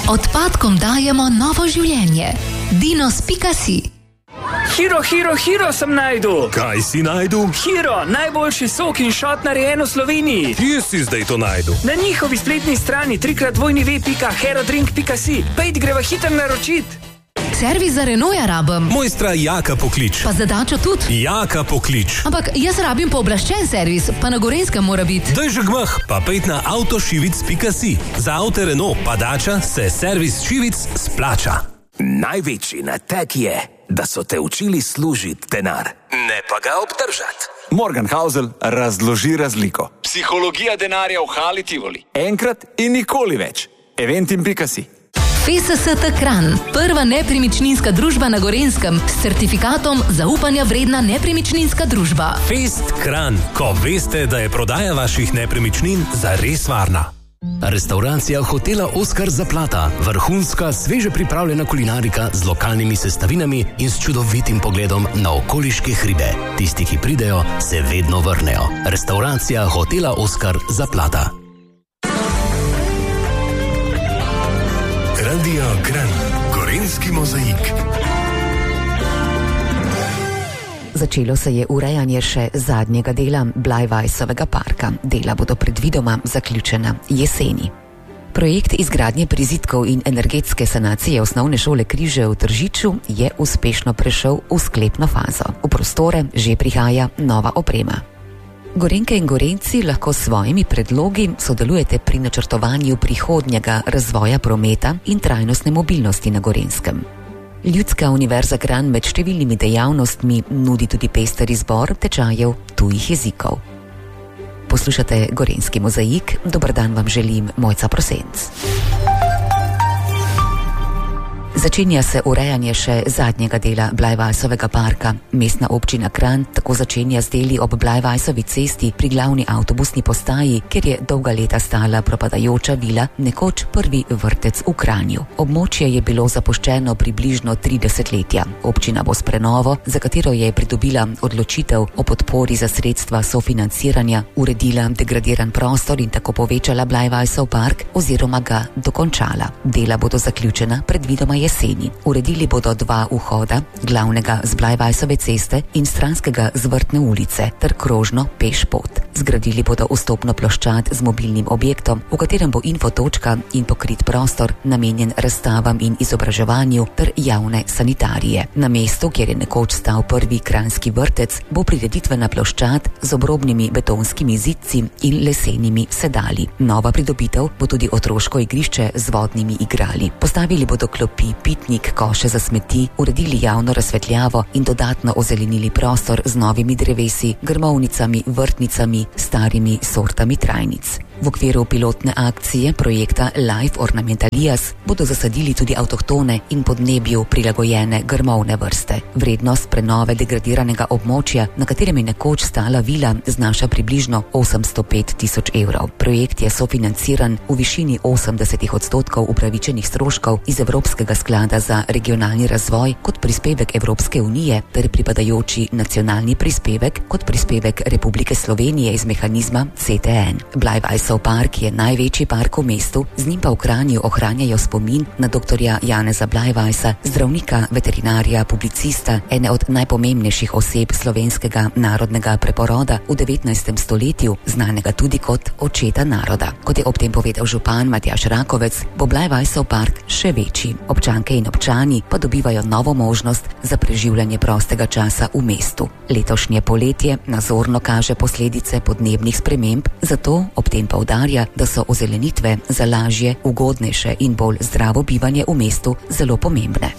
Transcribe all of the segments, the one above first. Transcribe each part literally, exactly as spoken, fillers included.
Odpadkom dajemo novo življenje. Dinos pika si. Hiro, Hiro, Hiro sem najdu. Kaj si najdu? Hiro, najboljši sok in šot narejen v Sloveniji. Kje si zdaj to najdu? Na njihovi spletni strani trikrat dvojni ve pika herodrink pika si. Pejt greva hiter naročit. Servis za Renaulta rabim. Mojstra Jaka poklič. Pa za Dačo tudi. Jaka poklič. Ampak jaz rabim pooblaščen servis, pa na Gorenjskem mora biti. Daj že gmah, pa pejt na avtošivic pika si. Za avte Renault pa Dača se servis šivic splača. Največji natek je, da so te učili služiti denar, ne pa ga obdržati. Morgan Housel razloži razliko. Psihologija denarja v Hali Tivoli. Enkrat in nikoli več. Eventim pika si. F S S T Kranj, prva nepremičninska družba na Gorenjskem s certifikatom zaupanja vredna nepremičninska družba. Fest Kranj, ko veste, da je prodaja vaših nepremičnin zares varna. Restauracija hotela Oskar Zaplata, vrhunska, sveže pripravljena kulinarika z lokalnimi sestavinami in s čudovitim pogledom na okoliške hribe. Tisti, ki pridejo, se vedno vrnejo. Restauracija hotela Oskar Zaplata. Radio Kranj, Gorenjski mozaik. Začelo se je urejanje še zadnjega dela Blajvajsovega parka. Dela bodo predvidoma zaključena jeseni. Projekt izgradnje prizidkov in energetske sanacije osnovne šole Križe v Tržiču je uspešno prešel v sklepno fazo. V prostore že prihaja nova oprema. Gorenjke in Gorenjci lahko s svojimi predlogi sodelujete pri načrtovanju prihodnjega razvoja prometa in trajnostne mobilnosti na Gorenjskem. Ljudska univerza Kranj med številnimi dejavnostmi nudi tudi pester izbor tečajev tujih jezikov. Poslušate Gorenjski mozaik, dober dan vam želim, Mojca Prosenc. Začenja se urejanje še zadnjega dela Blajvajsovega parka. Mestna občina Kranj tako začenja z deli ob Blajvajsovi cesti pri glavni avtobusni postaji, kjer je dolga leta stala propadajoča vila, nekoč prvi vrtec v Kranju. Območje je bilo zapuščeno približno tri desetletja. Občina bo s prenovo, za katero je pridobila odločitev o podpori za sredstva sofinanciranja, uredila degradiran prostor in tako povečala Blajvajsov park oziroma ga dokončala. Dela bodo zaključena predvidoma jeseni. Uredili bodo dva vhoda, glavnega z Blajvajsove ceste in stranskega z Vrtne ulice, ter krožno peš pot. Zgradili bodo vstopno ploščad z mobilnim objektom, v katerem bo infotočka in pokrit prostor namenjen razstavam in izobraževanju ter javne sanitarije. Na mestu, kjer je nekoč stal prvi kranjski vrtec, bo prireditvena ploščad z obrobnimi betonskimi zidci in lesenimi sedali. Nova pridobitev bo tudi otroško igrišče z vodnimi igrali. Postavili bodo klopi, pitnik, koše za smeti, uredili javno razsvetljavo in dodatno ozelenili prostor z novimi drevesi, grmovnicami, vrtnicami, starimi sortami trajnic. V okviru pilotne akcije projekta Life Ornamentalias bodo zasadili tudi avtohtone in podnebju prilagojene grmovne vrste. Vrednost prenove degradiranega območja, na katerem je nekoč stala vila, znaša približno osemsto pet tisoč evrov. Projekt je sofinanciran v višini osemdeset odstotkov upravičenih stroškov iz Evropskega sklada za regionalni razvoj kot prispevek Evropske unije ter pripadajoči nacionalni prispevek kot prispevek Republike Slovenije iz mehanizma C T N. Blajvajsov park je največji park v mestu, z njim pa v Kranju ohranjajo spomin na doktorja Janeza Blajvajsa, zdravnika, veterinarja, publicista, ene od najpomembnejših oseb slovenskega narodnega preporoda v devetnajstem stoletju, znanega tudi kot očeta naroda. Kot je ob tem povedal župan Matjaž Rakovec, bo Blajvajsov park še večji. Občanke in občani pa dobivajo novo možnost za preživljanje prostega časa v mestu. Letošnje poletje nazorno kaže posledice podnebnih sprememb, zato ob tem poudarja, da so ozelenitve za lažje, ugodnejše in bolj zdravo bivanje v mestu zelo pomembne.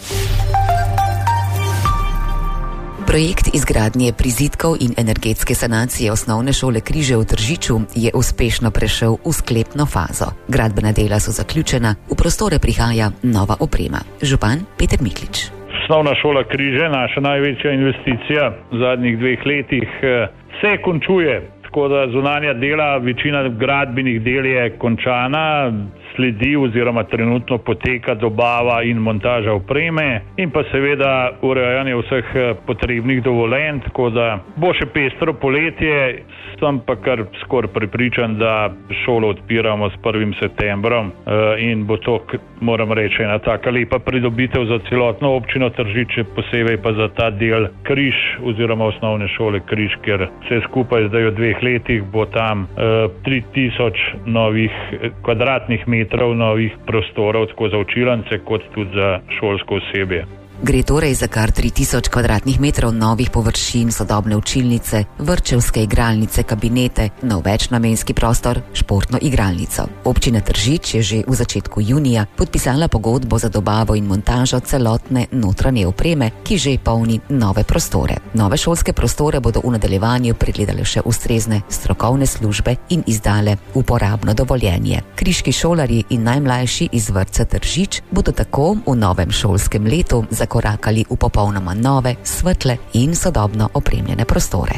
Projekt izgradnje prizidkov in energetske sanacije osnovne šole Križe v Tržiču je uspešno prešel v sklepno fazo. Gradbena dela so zaključena, v prostore prihaja nova oprema. Župan Peter Miklič. Osnovna šola Križe, naša največja investicija v zadnjih dveh letih, se končuje. Tako da zunanja dela, večina gradbenih del je končana, sledi oziroma trenutno poteka dobava in montaža opreme in pa seveda urejanje vseh potrebnih dovoljenj, tako da bo še pestro poletje, sem pa kar skoraj prepričan, da šolo odpiramo s prvim septembrom in bo to, moram reči, ena taka lepa pridobitev za celotno občino Tržič, posebej pa za ta del Križ oziroma osnovne šole Križ, ker vse skupaj zdaj v dveh letih bo tam tri tisoč novih kvadratnih metrov novih prostorov, tako za učilnice kot tudi za šolsko osebje. Gre torej za kar tri tisoč kvadratnih metrov novih površin, sodobne učilnice, vrtčevske igralnice, kabinete, nov večnamenski prostor, športno igralnico. Občina Tržič je že v začetku junija podpisala pogodbo za dobavo in montažo celotne notranje opreme, ki že polni nove prostore. Nove šolske prostore bodo v nadaljevanju pregledale še ustrezne strokovne službe in izdale uporabno dovoljenje. Kriški šolarji in najmlajši iz vrtca Tržič bodo tako v novem šolskem letu za korakali v popolnoma nove, svetle in sodobno opremljene prostore.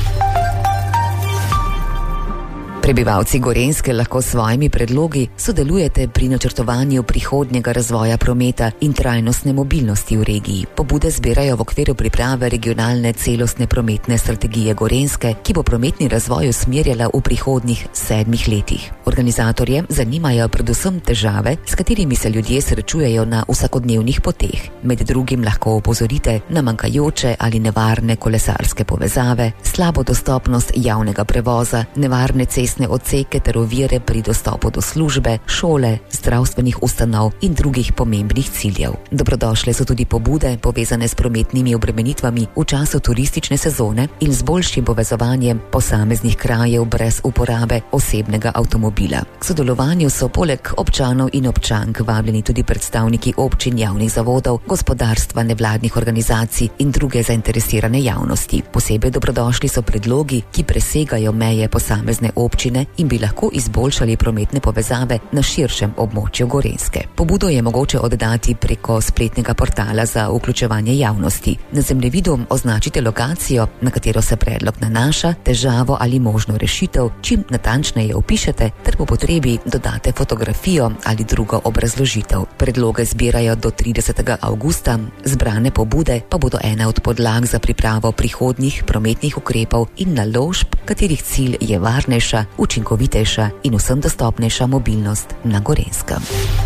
Prebivalci Gorenjske lahko s svojimi predlogi sodelujete pri načrtovanju prihodnjega razvoja prometa in trajnostne mobilnosti v regiji. Pobude zbirajo v okviru priprave regionalne celostne prometne strategije Gorenjske, ki bo prometni razvoj usmerjala v prihodnjih sedmih letih. Organizatorje zanimajo predvsem težave, s katerimi se ljudje srečujejo na vsakodnevnih poteh. Med drugim lahko opozorite na manjkajoče ali nevarne kolesarske povezave, slabo dostopnost javnega prevoza, nevarne cestne odseke ter ovire pri dostopu do službe, šole, zdravstvenih ustanov in drugih pomembnih ciljev. Dobrodošle so tudi pobude povezane s prometnimi obremenitvami v času turistične sezone in z boljšim povezovanjem posameznih krajev brez uporabe osebnega avtomobila. K sodelovanju so poleg občanov in občank vabljeni tudi predstavniki občin, javnih zavodov, gospodarstva, nevladnih organizacij in druge zainteresirane javnosti. Posebej dobrodošli so predlogi, ki presegajo meje posamezne občine in bi lahko izboljšali prometne povezave na širšem območju Gorenjske. Pobudo je mogoče oddati preko spletnega portala za vključevanje javnosti. Na zemljevidu označite lokacijo, na katero se predlog nanaša, težavo ali možno rešitev, čim natančneje opišete, ter po potrebi dodate fotografijo ali drugo obrazložitev. Predloge zbirajo do tridesetega avgusta, zbrane pobude pa bodo ena od podlag za pripravo prihodnjih prometnih ukrepov in naložb, katerih cilj je varnejša, učinkovitejša in vsem dostopnejša mobilnost na Gorenjskem.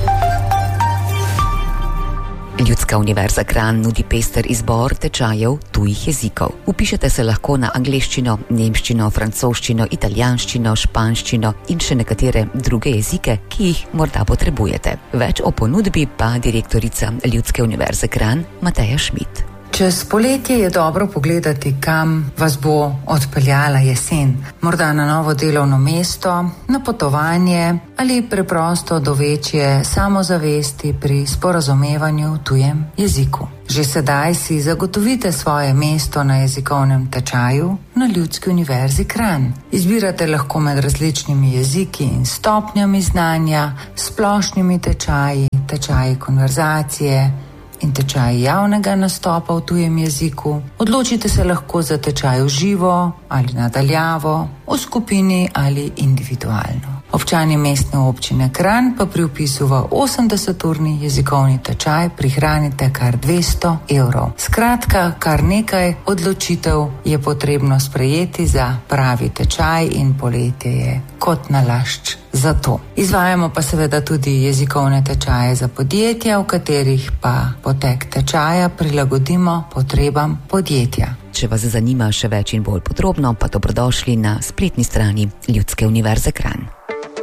Ljudska univerza Kranj nudi pester izbor tečajev tujih jezikov. Vpišete se lahko na angleščino, nemščino, francoščino, italijanščino, španščino in še nekatere druge jezike, ki jih morda potrebujete. Več o ponudbi pa direktorica Ljudske univerze Kranj Mateja Šmit. Čez poletje je dobro pogledati, kam vas bo odpeljala jesen. Morda na novo delovno mesto, na potovanje ali preprosto do večje samozavesti pri sporazumevanju v tujem jeziku. Že sedaj si zagotovite svoje mesto na jezikovnem tečaju na Ljudski univerzi Kranj. Izbirate lahko med različnimi jeziki in stopnjami znanja, splošnimi tečaji, tečaji konverzacije in tečaj javnega nastopa v tujem jeziku. Odločite se lahko za tečaj v živo ali nadaljavo, v skupini ali individualno. Občani mestne občine Kranj pa pri vpisu v osemdeseturni jezikovni tečaj prihranite kar dvesto evrov. Skratka, kar nekaj odločitev je potrebno sprejeti za pravi tečaj in poletje je kot nalašč za to. Izvajamo pa seveda tudi jezikovne tečaje za podjetja, v katerih pa potek tečaja prilagodimo potrebam podjetja. Če vas zanima še več in bolj podrobno, pa dobrodošli na spletni strani Ljudske univerze Kranj.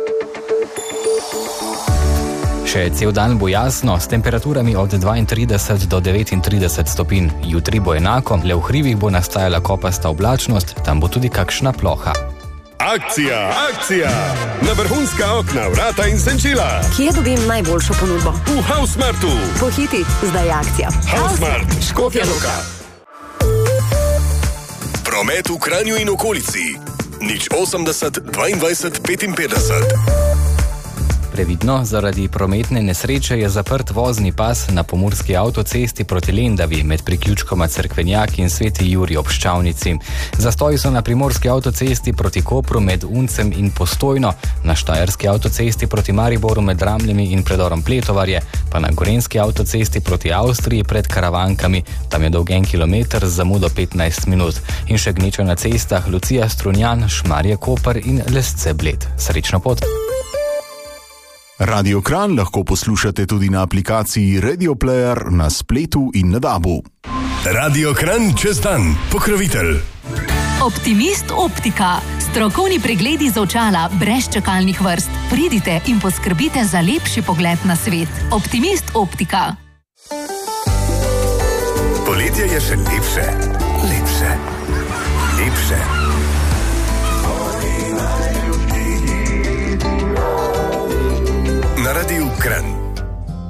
Še cel dan bo jasno, s temperaturami od dvaintrideset do devetintrideset stopinj. Jutri bo enako, le v hribih bo nastajala kopasta oblačnost, tam bo tudi kakšna ploha. Akcija, akcija! Na vrhunska okna, vrata in senčila. Kje dobim najboljšo ponudbo? V Housemartu. Pohiti, zdaj je akcija. Housemart, Škofja Loka. Promet v Kranju in okolici. nič osemdeset dvaindvajset petinpetdeset. Previdno, zaradi prometne nesreče je zaprt vozni pas na pomurski avtocesti proti Lendavi med priključkoma Cerkvenjak in Sveti Jurij ob Ščavnici. Zastoji so na primorski avtocesti proti Kopru med Uncem in Postojno, na štajerski avtocesti proti Mariboru med Ramljami in predorom Pletovarje, pa na gorenski avtocesti proti Avstriji pred Karavankami, tam je dolg en kilometer z zamudo petnajst minut. In še gneča na cestah Lucija Strunjan, Šmarje Koper in Lesce Bled. Srečno pot! Radio Kranj lahko poslušate tudi na aplikaciji Radio Player na spletu in na dabu. Radio Kranj čez dan, pokrovitelj. Optimist Optika. Strokovni pregledi z očala brez čakalnih vrst. Pridite in poskrbite za lepši pogled na svet. Optimist Optika. Poletje je še lepše. Lepše.